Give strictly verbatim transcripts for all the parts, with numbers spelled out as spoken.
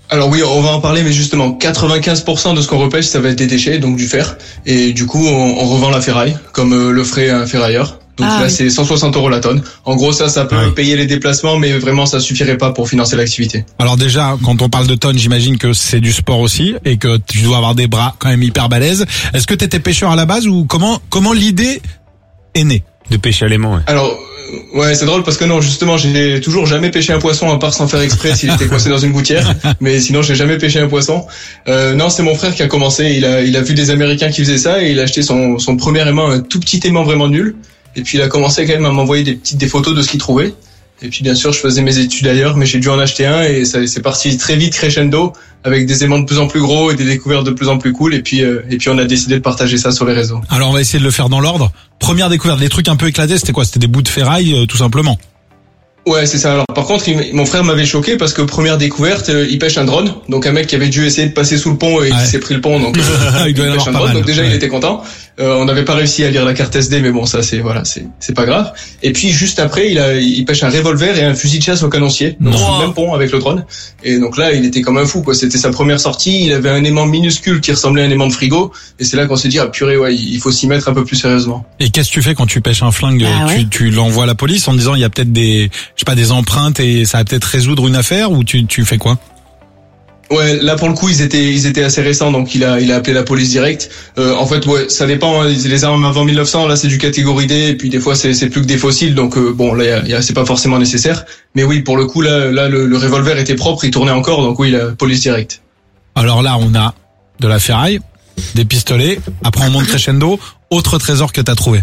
Alors oui, on va en parler, mais justement, quatre-vingt-quinze pour cent de ce qu'on repêche, ça va être des déchets, donc du fer. Et du coup, on, on revend la ferraille, comme euh, le ferait un ferrailleur. Donc ah, là, oui. c'est cent soixante euros la tonne. En gros, ça, ça peut oui. payer les déplacements, mais vraiment, ça suffirait pas pour financer l'activité. Alors déjà, quand on parle de tonnes, j'imagine que c'est du sport aussi et que tu dois avoir des bras quand même hyper balèzes. Est-ce que tu étais pêcheur à la base ou comment comment l'idée est née de pêcher à l'aimant? Ouais. Alors, ouais, c'est drôle parce que non, justement, j'ai toujours jamais pêché un poisson à part sans faire exprès s'il était coincé dans une gouttière. Mais sinon, j'ai jamais pêché un poisson. Euh, non, c'est mon frère qui a commencé. Il a, il a vu des Américains qui faisaient ça et il a acheté son, son premier aimant, un tout petit aimant vraiment nul. Et puis il a commencé quand même à m'envoyer des petites des photos de ce qu'il trouvait. Et puis bien sûr, je faisais mes études ailleurs, mais j'ai dû en acheter un et ça c'est parti très vite crescendo avec des aimants de plus en plus gros et des découvertes de plus en plus cool. Et puis euh, et puis on a décidé de partager ça sur les réseaux. Alors on va essayer de le faire dans l'ordre. Première découverte, les trucs un peu éclatés, c'était quoi? C'était des bouts de ferraille, euh, tout simplement. Ouais, c'est ça. Alors, par contre, il, mon frère m'avait choqué parce que première découverte, euh, il pêche un drone. Donc, un mec qui avait dû essayer de passer sous le pont et ouais. qui s'est pris le pont. Donc, euh, il, doit il pêche un drone. Donc, déjà, ouais. il était content. Euh, on n'avait pas réussi à lire la carte S D, mais bon, ça, c'est, voilà, c'est, c'est pas grave. Et puis, juste après, il a, il pêche un revolver et un fusil de chasse au canoncier. Donc, sur le même pont avec le drone. Et donc là, il était comme un fou, quoi. C'était sa première sortie. Il avait un aimant minuscule qui ressemblait à un aimant de frigo. Et c'est là qu'on s'est dit, ah, purée, ouais, il faut s'y mettre un peu plus sérieusement. Et qu'est-ce que tu fais quand tu pêches un flingue? Ah, ouais. Tu, tu l'envoies à la police en disant, il y a peut-être des, je sais pas, des empreintes et ça va peut-être résoudre une affaire ou tu, tu fais quoi? Ouais, là pour le coup ils étaient ils étaient assez récents, donc il a il a appelé la police directe. Euh, en fait ouais, ça dépend. Hein, les armes avant mille neuf cents là c'est du catégorie D et puis des fois c'est c'est plus que des fossiles, donc euh, bon là y a, y a, c'est pas forcément nécessaire. Mais oui pour le coup là là le, le revolver était propre, il tournait encore, donc oui la police directe. Alors là on a de la ferraille, des pistolets. Après on monte crescendo. Autre trésor que t'as trouvé?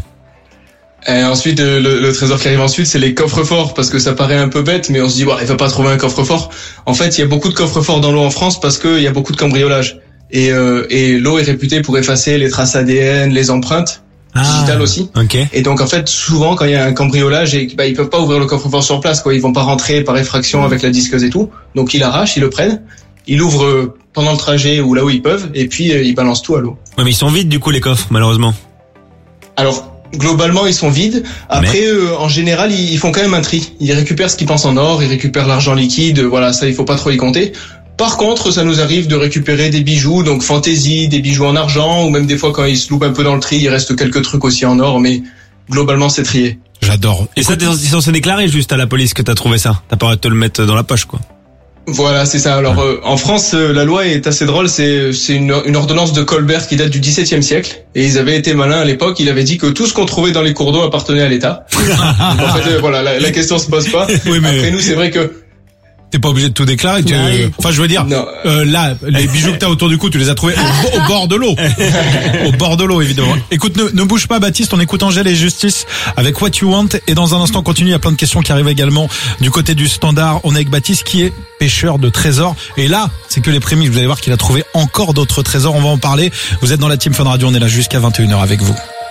Et ensuite, le, le trésor qui arrive ensuite, c'est les coffres-forts, parce que ça paraît un peu bête, mais on se dit, ouais, il va pas trouver un coffre-fort. En fait, il y a beaucoup de coffres-forts dans l'eau en France parce qu'il y a beaucoup de cambriolage. Et, euh, et l'eau est réputée pour effacer les traces A D N, les empreintes ah, digitales aussi. Okay. Et donc, en fait, souvent, quand il y a un cambriolage, et, bah, ils peuvent pas ouvrir le coffre-fort sur place, quoi. Ils vont pas rentrer par effraction avec la disqueuse et tout. Donc, ils l'arrachent, ils le prennent, ils l'ouvrent pendant le trajet ou là où ils peuvent, et puis euh, ils balancent tout à l'eau. Ouais, mais ils sont vides, du coup, les coffres, malheureusement. Alors, globalement, ils sont vides. Après, mais... euh, en général, ils font quand même un tri. Ils récupèrent ce qu'ils pensent en or, ils récupèrent l'argent liquide. Voilà, ça, il faut pas trop y compter. Par contre, ça nous arrive de récupérer des bijoux, donc fantaisie, des bijoux en argent, ou même des fois, quand ils se loupent un peu dans le tri, il reste quelques trucs aussi en or, mais globalement, c'est trié. J'adore. Et ça, t'es censé déclarer juste à la police que t'as trouvé ça. T'as pas à te le mettre dans la poche, quoi. Voilà, c'est ça. Alors, euh, en France, euh, la loi est assez drôle. C'est, c'est une, une ordonnance de Colbert qui date du dix-septième siècle. Et ils avaient été malins à l'époque. Il avait dit que tout ce qu'on trouvait dans les cours d'eau appartenait à l'État. Donc, en fait, euh, voilà, la, la question se pose pas. Oui, mais... Après nous, c'est vrai que t'es pas obligé de tout déclarer. Tu... Oui. Enfin, je veux dire, euh, là, les bijoux que t'as autour du cou, tu les as trouvés au, au bord de l'eau. Au bord de l'eau, évidemment. Écoute, ne, ne bouge pas, Baptiste. On écoute Angèle et Justice avec What You Want. Et dans un instant, on continue. Il y a plein de questions qui arrivent également du côté du standard. On est avec Baptiste qui est pêcheur de trésors. Et là, c'est que les prémices. Vous allez voir qu'il a trouvé encore d'autres trésors. On va en parler. Vous êtes dans la Team Fun Radio. On est là jusqu'à vingt et une heures avec vous.